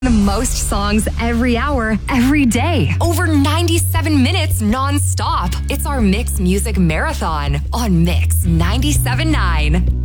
The most songs every hour, every day. Over 97 minutes non-stop. It's our Mix Music Marathon on Mix 97.9.